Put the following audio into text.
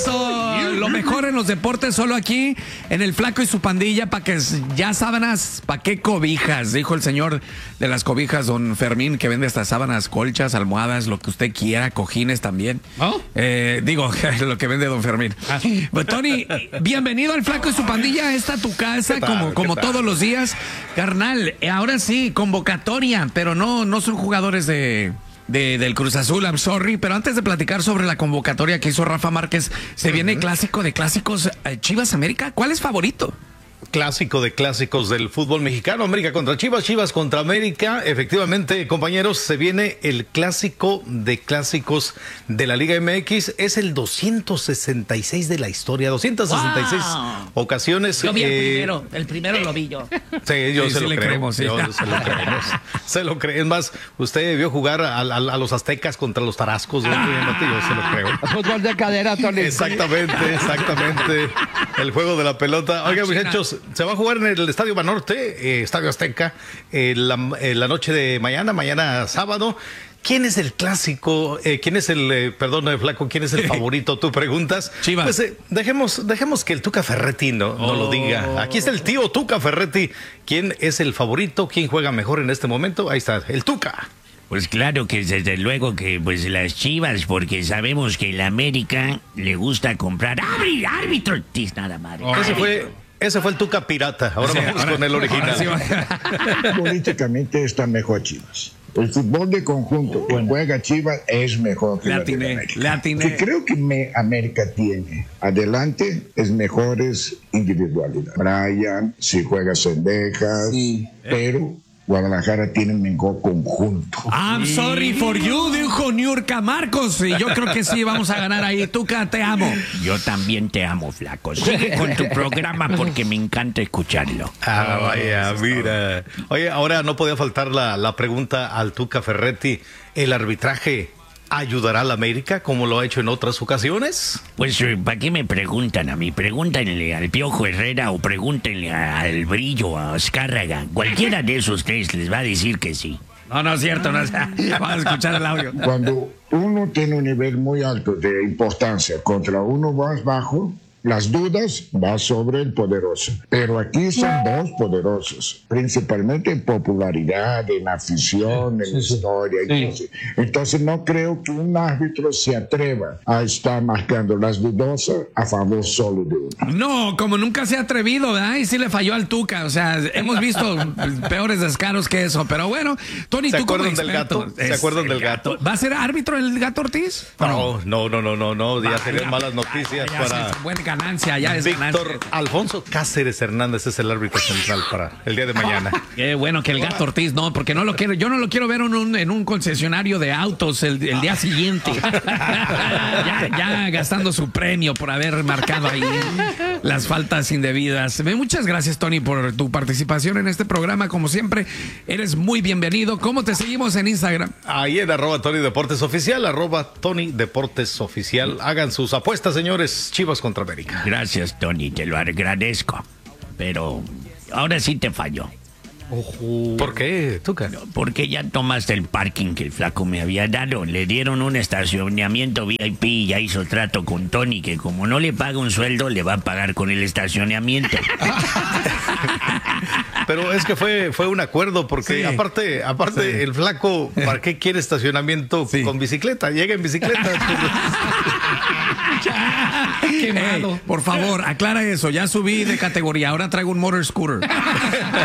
Eso, lo mejor en los deportes solo aquí, en el Flaco y su pandilla, para que ya sábanas, ¿para qué cobijas? Dijo el señor de las cobijas, don Fermín, que vende hasta sábanas, colchas, almohadas, lo que usted quiera, cojines también. ¿Oh? Digo, lo que vende don Fermín. Pues, Tony, bienvenido al Flaco y su pandilla, esta tu casa, como todos los días. Carnal, ahora sí, convocatoria, pero no son jugadores del Cruz Azul, I'm sorry, pero antes de platicar sobre la convocatoria que hizo Rafa Márquez, se viene clásico de clásicos, Chivas América. ¿Cuál es favorito? Clásico de clásicos del fútbol mexicano, América contra Chivas, Chivas contra América. Efectivamente, compañeros, se viene el clásico de clásicos de la Liga MX. Es el 266 de la historia, 266 ocasiones. Yo vi el primero lo vi yo. Sí, yo Sí, se sí lo le creo. creemos, sí. Se lo creo. Es más, usted vio jugar a los aztecas contra los tarascos, ¿no? Yo se lo creo. Fútbol de cadera, Tony. Exactamente. El juego de la pelota. Oiga, muchachos, se va a jugar en el Estadio Banorte, Estadio Azteca, la noche de mañana sábado. ¿Quién es el clásico? ¿Quién es el, Flaco, quién es el favorito? Tú preguntas. Chivas. Pues dejemos que el Tuca Ferretti no lo diga. Aquí está el tío Tuca Ferretti. ¿Quién es el favorito? ¿Quién juega mejor en este momento? Ahí está, el Tuca. Pues claro que desde luego que pues las Chivas, porque sabemos que el América le gusta comprar árbitro, nada madre. Ese fue el Tuca pirata. Ahora vamos con el original. Políticamente está mejor Chivas. El fútbol de conjunto que juega Chivas es mejor que Le atiné. Que creo que América tiene adelante es mejores individualidades. Brian, si juega Cendejas, pero Guadalajara tiene un mejor conjunto. I'm sorry for you, dijo Niurka Marcos. Y yo creo que sí, vamos a ganar ahí. Tuca, te amo. Yo también te amo, Flaco. Sigue con tu programa porque me encanta escucharlo. Vaya, mira. Oye, ahora no podía faltar la pregunta al Tuca Ferretti. ¿El arbitraje ayudará a la América como lo ha hecho en otras ocasiones? Pues, ¿para qué me preguntan a mí? Pregúntenle al Piojo Herrera o pregúntenle al Brillo, a Azcárraga. Cualquiera de esos tres les va a decir que sí. No es cierto. Vamos a escuchar el audio. Cuando uno tiene un nivel muy alto de importancia contra uno más bajo, las dudas van sobre el poderoso. Pero aquí son dos poderosos, principalmente en popularidad, en afición, en historia. Entonces no creo que un árbitro se atreva a estar marcando las dudosas a favor solo de uno. No, como nunca se ha atrevido, ¿verdad? Y sí le falló al Tuca. O sea, hemos visto peores descaros que eso. Pero bueno, Tony, ¿Se tú como acuerdan del experto, gato? ¿Se acuerdan del gato? ¿Va a ser árbitro el Gato Ortiz? No. Ya serían malas noticias para buena ganancia, ya es Víctor ganancia. Alfonso Cáceres Hernández es el árbitro central para el día de mañana. Qué bueno que el Gato Ortiz no, porque yo no lo quiero ver en un concesionario de autos el día siguiente. ya gastando su premio por haber marcado ahí las faltas indebidas. Muchas gracias, Tony, por tu participación en este programa. Como siempre, eres muy bienvenido. ¿Cómo te seguimos en Instagram? Ahí en @Tony Deportes Oficial, @Tony Deportes Oficial. Hagan sus apuestas, señores. Chivas contra América. Gracias, Tony, te lo agradezco. Pero ahora sí te falló. ¿Por qué, Tuca? Porque ya tomaste el parking que el Flaco me había dado. Le dieron un estacionamiento VIP y ya hizo trato con Tony, que como no le paga un sueldo, le va a pagar con el estacionamiento. Pero es que fue un acuerdo, porque aparte el Flaco, ¿para qué quiere estacionamiento con bicicleta? Llega en bicicleta. Qué malo. Por favor, aclara eso. Ya subí de categoría. Ahora traigo un motor scooter.